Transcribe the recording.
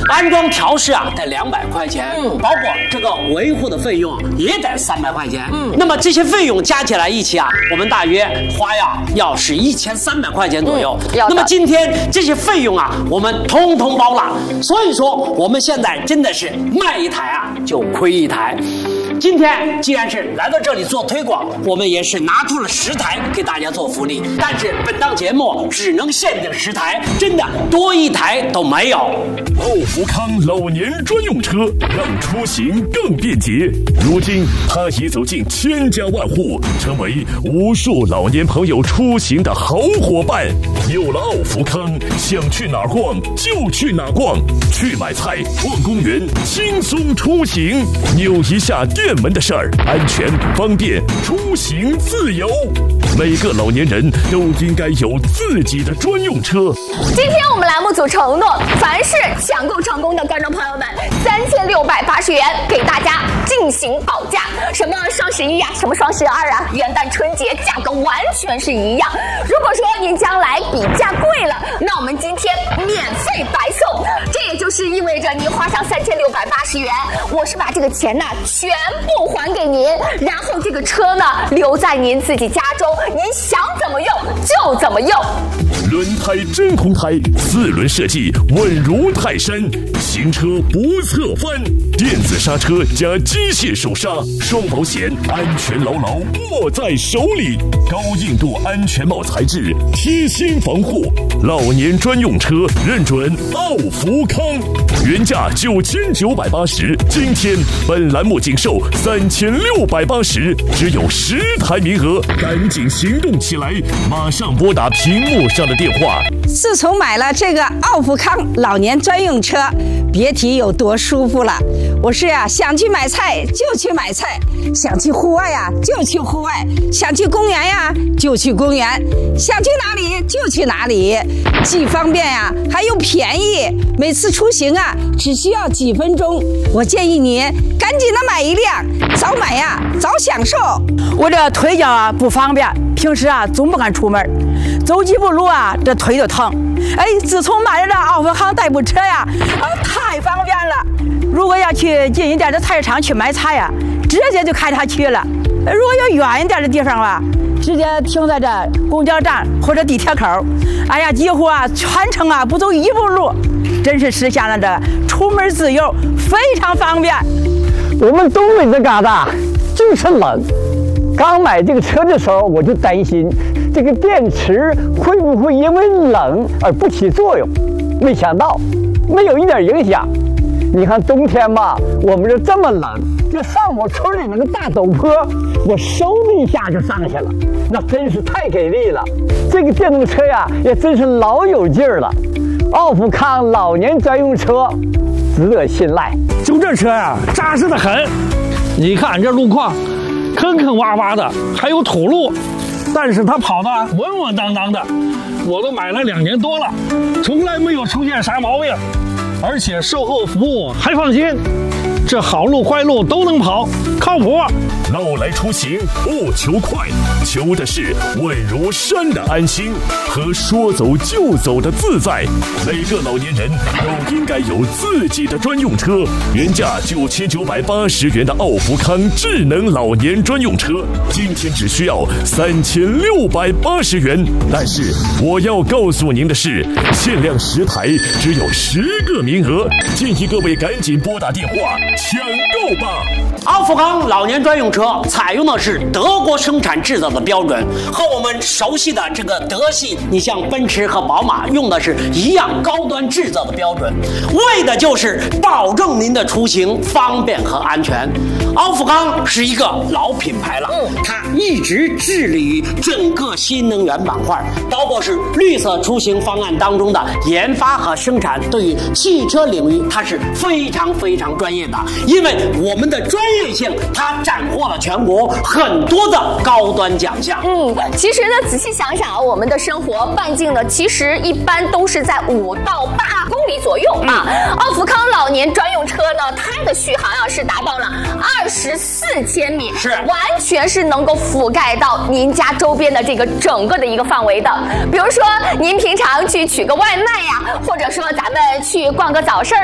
安装调试啊得200块钱，包括这个维护的费用也得300块钱。那么这些费用加起来一起啊，我们大约花要是1300块钱左右。那么今天这些费用啊，我们通通包了。所以说我们现在真的是卖一台啊就亏一台。今天既然是来到这里做推广，我们也是拿出了10台给大家做福利。但是本档节目只能限定10台，真的多1台都没有。 奥福康老年专用车让出行更便捷，如今它已走进千家万户，成为无数老年朋友出行的好伙伴。有了奥福康，想去哪儿逛就去哪儿逛，去买菜、逛公园，轻松出行。扭一下电门的事儿，安全、方便、出行自由。每个老年人都应该有自己的专用车。 今天我们栏目组承诺，凡是抢购成功的观众朋友们，3680元给大家进行保价。什么双11呀，什么双12啊，元旦春节价格完全是一样。如果说您将来比价贵了，那我们今天免费白送。这也就是意味着您花上3680元，我是把这个钱呢全部还给您，然后这个车呢留在您自己家中，您想怎么用就怎么用。 轮胎真空胎，4轮设计稳如泰山，行车不侧翻，电子刹车加机械手刹，双保险，安全牢牢握在手里，高硬度安全帽材质，贴心防护，老年专用车认准奥福康，原价9980，今天本栏目仅售3680，只有10台名额，赶紧行动起来，马上拨打屏幕上的电话。 自从买了这个奥福康老年专用车，别提有多舒服了。我是想去买菜就去买菜，想去户外就去户外，想去公园就去公园，想去哪里就去哪里，既方便还又便宜。每次出行只需要几分钟。我建议你赶紧的买一辆，早买早享受。 我这腿脚不方便，平时总不敢出门，走几步路这腿就疼。自从买了这奥福康代步车太方便了。如果要去近一点的菜市场去买菜直接就开它去了。如果有远一点的地方直接停在这公交站或者地铁口，几乎全程不走1步路，真是实现了这出门自由，非常方便。 我们东北这旮瘩就是冷，刚买这个车的时候我就担心这个电池会不会因为冷而不起作用，没想到没有一点影响。你看冬天吧，我们这么冷，就上我村里那个大陡坡，我嗖的一下就上去了，那真是太给力了。这个电动车也真是老有劲儿了。奥福康老年专用车值得信赖。 就这车扎实的很。你看这路况坑坑洼洼的，还有土路，但是它跑得稳稳当当的。我都买了2年多了，从来没有出现啥毛病，而且售后服务还放心，这好路坏路都能跑，靠谱。 老来出行不求快，求的是稳如山的安心和说走就走的自在。每个老年人都应该有自己的专用车，原价9980元的奥福康智能老年专用车，今天只需要3680元。但是我要告诉您的是，限量10台，只有10个名额，建议各位赶紧拨打电话抢购吧。 奥福康老年专用车采用的是德国生产制造的标准，和我们熟悉的这个德系，你像奔驰和宝马用的是一样高端制造的标准，为的就是保证您的出行方便和安全。奥福康是一个老品牌了，它一直致力于整个新能源板块，包括是绿色出行方案当中的研发和生产，对于汽车领域它是非常非常专业的，因为我们的专业性它斩获了全国很多的高端奖项。 其实呢，仔细想想我们的生活半径呢，其实一般都是在5到8公里左右奥福康老年专用车呢，它的续航是达到了24千米，是完全是能够覆盖到您家周边的这个整个的一个范围的。比如说您平常去取个外卖或者说咱们去逛个早市